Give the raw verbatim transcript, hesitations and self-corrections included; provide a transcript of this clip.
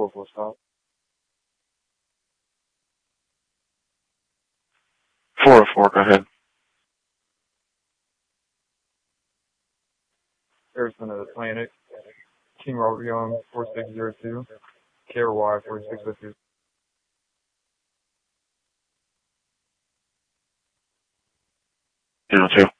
four four stop. four oh four, go ahead. Harrison of Atlantic, King Robert Young, four six zero two, K R Y four six zero two. zero two.